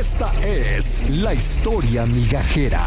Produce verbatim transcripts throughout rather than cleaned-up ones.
Esta es la historia migajera.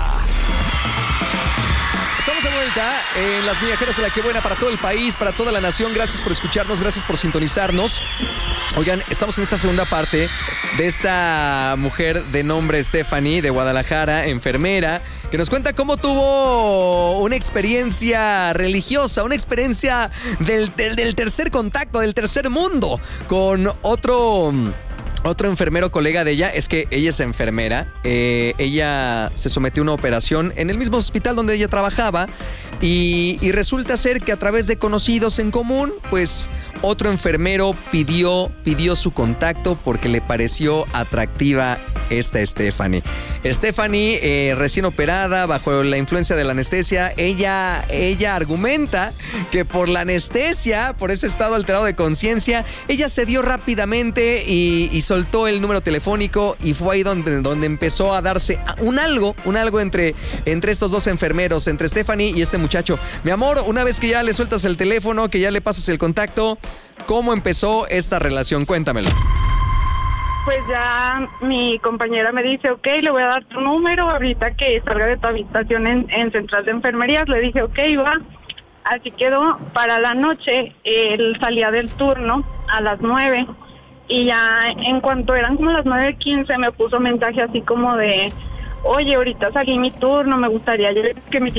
Estamos de vuelta en Las Migajeras de la Que Buena para todo el país, para toda la nación. Gracias por escucharnos, gracias por sintonizarnos. Oigan, estamos en esta segunda parte de esta mujer de nombre Stephanie, de Guadalajara, enfermera, que nos cuenta cómo tuvo una experiencia religiosa, una experiencia del, del, del tercer contacto, del tercer mundo, con otro... Otro enfermero colega de ella. Es que ella es enfermera. Eh, ella se sometió a una operación en el mismo hospital donde ella trabajaba. Y, y resulta ser que a través de conocidos en común, pues otro enfermero pidió, pidió su contacto porque le pareció atractiva esta Stephanie. Stephanie, eh, recién operada, bajo la influencia de la anestesia, ella, ella argumenta que por la anestesia, por ese estado alterado de conciencia, ella se dio rápidamente y, y soltó el número telefónico, y fue ahí donde, donde empezó a darse un algo, un algo entre, entre estos dos enfermeros, entre Stephanie y este muchacho. Mi amor, una vez que ya le sueltas el teléfono, que ya le pasas el contacto, ¿cómo empezó esta relación? Cuéntamelo. Pues ya mi compañera me dice, ok, le voy a dar tu número ahorita que salga de tu habitación en, en Central de Enfermerías. Le dije, ok, va. Así quedó. Para la noche, él salía del turno a las nueve. Y ya en cuanto eran como las nueve quince me puso mensaje así como de, oye, ahorita salí mi turno, me gustaría que me